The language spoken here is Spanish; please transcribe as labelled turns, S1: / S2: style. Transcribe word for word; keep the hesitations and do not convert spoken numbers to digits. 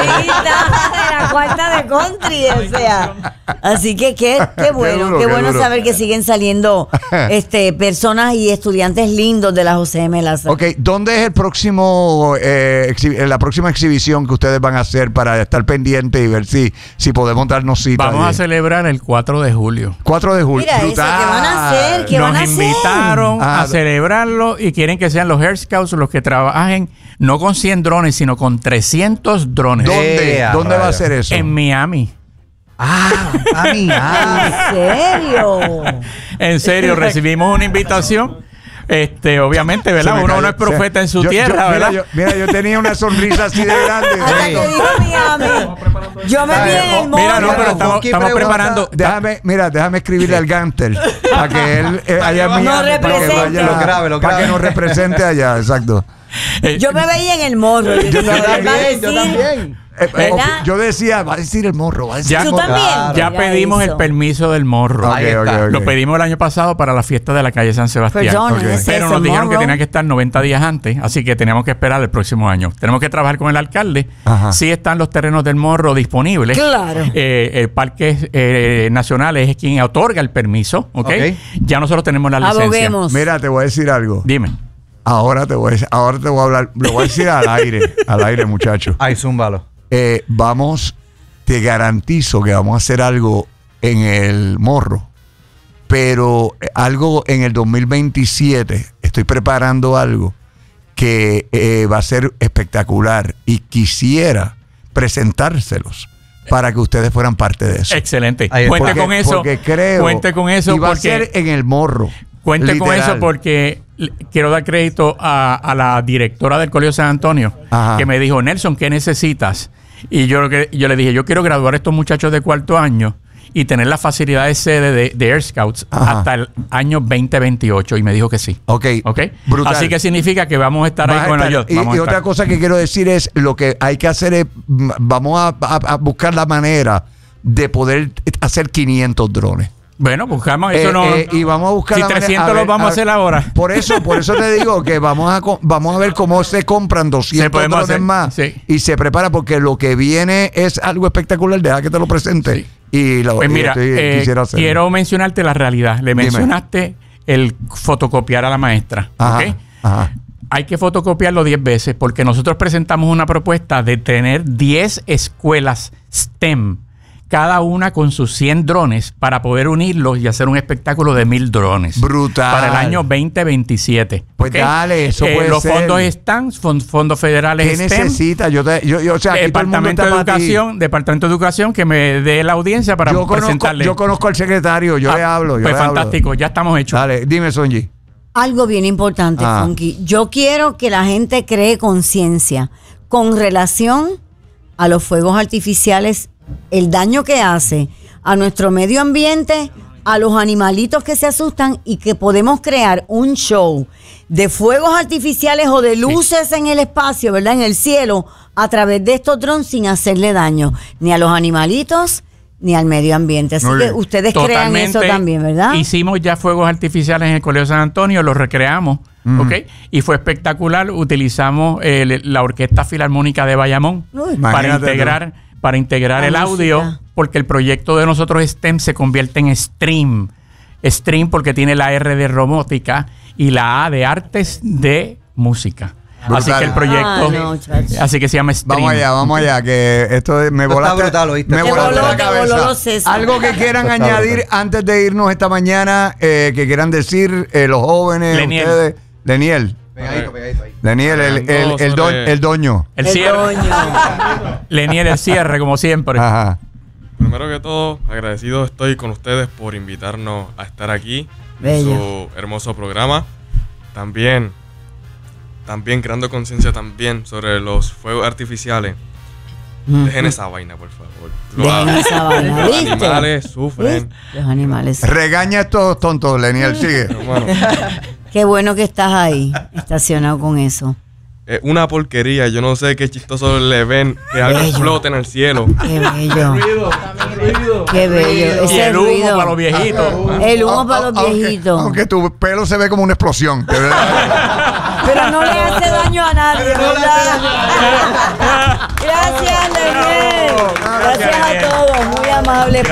S1: de la cuarta de country, o sea. Así que qué, qué bueno, qué, duro, qué, qué bueno duro. saber que siguen saliendo este, personas y estudiantes lindos de la José M. Lázaro.
S2: Ok, ¿dónde es el próximo, eh, la próxima exhibición que ustedes van a hacer para estar pendientes y ver si, si podemos darnos cita?
S3: Vamos a celebrar el cuatro de julio.
S2: cuatro de julio.
S1: Mira, eso, ¿qué van a hacer? ¿Qué
S3: Nos
S1: van a hacer?
S3: invitaron ah, a celebrarlo y quieren que sean los Air Scouts los que trabajen no con cien drones, sino con trescientos drones.
S2: ¿Dónde? Eh, ¿Dónde va a ser eso?
S3: En Miami.
S2: Ah, Miami.
S1: ¿En serio?
S3: En serio, recibimos una invitación. Este, obviamente, ¿verdad? Uno cayó, no es profeta en su
S2: yo,
S3: tierra,
S2: yo,
S3: ¿verdad?
S2: Mira yo, mira, yo tenía una sonrisa así de grande.
S1: Hasta que dijo Miami. Yo me vi en el morro.
S3: Mira, no, pero estamos, estamos preparando.
S2: Déjame, mira, déjame escribirle al Gantel para que él eh, allá en Miami,
S1: no
S2: para que vaya,
S4: lo grave, lo
S2: para
S4: grave.
S2: que nos represente allá, exacto.
S1: Yo me veía en el morro. Yo,
S4: yo también, yo también.
S2: Eh, eh, yo decía, va a decir el morro, va a decir
S3: ya,
S2: el morro.
S1: también?
S3: Claro. Ya pedimos
S1: eso.
S3: el permiso del morro.
S2: Okay, okay, okay.
S3: Lo pedimos el año pasado para la fiesta de la calle San Sebastián.
S1: Perdón,
S2: okay.
S3: Pero nos dijeron morro? que tenía que estar noventa días antes, así que teníamos que esperar el próximo año. Tenemos que trabajar con el alcalde.
S2: Ajá.
S3: Sí están los terrenos del morro disponibles.
S1: Claro.
S3: Eh, el Parque eh, Nacional es quien otorga el permiso. ¿okay?
S4: Okay.
S3: Ya nosotros tenemos la licencia.
S1: Aboguemos.
S2: Mira, te voy a decir algo.
S3: Dime.
S2: Ahora te voy a decir, ahora te voy a hablar, lo voy a decir al aire, al aire, muchacho.
S4: Ay, zúmbalo.
S2: Eh, vamos, te garantizo que vamos a hacer algo en el morro, pero algo en el dos mil veintisiete. Estoy preparando algo que eh, va a ser espectacular y quisiera presentárselos para que ustedes fueran parte de eso.
S3: Excelente.
S4: Ahí,
S3: Cuente
S2: porque,
S3: con eso.
S2: Porque creo.
S3: Cuente con eso.
S2: Y va
S3: porque
S2: a ser en el morro.
S3: Cuente
S2: literal.
S3: con eso porque quiero dar crédito a, a la directora del Colegio San Antonio,
S2: Ajá.
S3: que me dijo, Nelson, ¿qué necesitas? Y yo, yo le dije, yo quiero graduar a estos muchachos de cuarto año y tener la facilidad de sede de, de Air Scouts
S2: Ajá.
S3: hasta el año veinte veintiocho. Y me dijo que sí.
S2: Ok.
S3: ¿Okay?
S2: Brutal.
S3: Así que significa que vamos a estar
S2: Vas
S3: ahí
S2: a
S3: con
S2: estar.
S3: ellos.
S2: Y,
S3: Vamos
S2: y
S3: a
S2: otra
S3: estar.
S2: cosa que quiero decir es, lo que hay que hacer es, vamos a, a, a buscar la manera de poder hacer quinientos drones.
S3: Bueno, buscamos eso.
S2: Eh,
S3: no,
S2: eh, y vamos a buscar
S3: si
S2: la manera-
S3: trescientos
S2: a ver,
S3: los vamos a,
S2: a ver,
S3: hacer ahora.
S2: Por eso, por eso te digo que vamos a co- vamos a ver cómo se compran doscientos
S3: podemos
S2: drones
S3: hacer,
S2: más
S3: sí.
S2: y se prepara porque lo que viene es algo espectacular. Deja que te lo presente.
S3: Sí.
S2: Y lo
S3: Pues
S2: y
S3: mira,
S2: estoy-
S3: eh,
S2: quisiera hacerlo.
S3: quiero mencionarte la realidad. Le
S2: Dime.
S3: mencionaste el fotocopiar a la maestra.
S2: Ajá,
S3: ¿ok?
S2: ajá.
S3: Hay que fotocopiarlo diez veces porque nosotros presentamos una propuesta de tener diez escuelas STEM, cada una con sus cien drones, para poder unirlos y hacer un espectáculo de mil drones.
S2: Brutal.
S3: Para el año veinte veintisiete.
S2: Pues
S3: ¿ok?
S2: dale, eso
S3: Eh,
S2: puede
S3: los
S2: ser.
S3: fondos están, fon- fondos federales
S2: ¿Qué
S3: STEM.
S2: necesita? Yo, te, yo, yo, o sea, aquí todo el mundo
S3: Departamento
S2: está
S3: de
S2: para ti.
S3: Educación, Departamento de Educación que me dé la audiencia para
S2: Yo conozco,
S3: presentarle.
S2: yo conozco al secretario, yo
S3: Ah,
S2: le hablo. Yo
S3: pues
S2: le hablo.
S3: fantástico, ya estamos hechos.
S2: Dale, dime, Sonji.
S1: Algo bien importante,
S2: Ah.
S1: Funky. Yo quiero que la gente cree conciencia con relación a los fuegos artificiales, el daño que hace a nuestro medio ambiente, a los animalitos que se asustan, y que podemos crear un show de fuegos artificiales o de luces en el espacio, ¿verdad? En el cielo, a través de estos drones sin hacerle daño ni a los animalitos ni al medio ambiente. Así
S2: Muy
S1: que
S2: bien.
S1: ustedes crean eso también, ¿verdad?
S3: Hicimos ya fuegos artificiales en el Colegio San Antonio, los recreamos,
S2: Mm.
S3: ¿ok? Y fue espectacular. Utilizamos eh, la Orquesta Filarmónica de Bayamón
S1: Uy.
S3: para
S2: Imagínate
S3: integrar, para integrar
S1: La
S3: el
S1: música.
S3: audio, porque el proyecto de nosotros STEM se convierte en STREAM. STREAM porque tiene la R de robótica y la A de artes de música.
S2: Brutal.
S3: Así que el proyecto,
S1: Ah, no, chacho.
S3: así que se llama STREAM.
S2: Vamos allá, vamos allá, que esto es- me
S4: Esto
S2: volaste,
S4: está brutal, ¿oíste?
S2: me
S4: Te
S2: volaste
S1: voló,
S2: la
S1: te
S2: cabeza.
S1: voló los sesos.
S2: Algo que quieran
S4: Esto está
S2: añadir
S4: brutal.
S2: antes de irnos esta mañana, eh, que quieran decir eh, los jóvenes,
S3: Leniel.
S2: ustedes. Leniel.
S4: Pegadito, pegadito ahí.
S2: Leniel, el, el, el, el, do-
S5: sobre-
S2: el doño.
S3: El
S1: El
S3: cierre.
S1: doño.
S3: Leniel, el cierre, como siempre.
S2: Ajá.
S5: Primero que todo, agradecido estoy con ustedes por invitarnos a estar aquí
S1: Bello.
S5: en su hermoso programa. También, también creando conciencia también sobre los fuegos artificiales. Dejen esa vaina, por favor. Los,
S1: Dejen esa vaina,
S5: los
S1: ¿viste?
S5: animales sufren.
S1: Los animales.
S2: Regaña a estos tontos, Leniel, sigue.
S5: Hermano,
S1: Qué bueno que estás ahí, estacionado con eso.
S5: es una porquería. Yo no sé qué chistoso le ven que algo
S1: Bello.
S5: flote en el cielo.
S1: Qué bello. Qué bello.
S3: Y
S1: Ese
S3: el humo
S1: ruido.
S3: para los viejitos.
S1: El humo para los
S2: Aunque-
S1: viejitos.
S2: Aunque tu pelo se ve como una explosión. de verdad.
S1: Pero no le hace daño a nadie, ¿verdad? Gracias, Leonel. a todos, muy amables.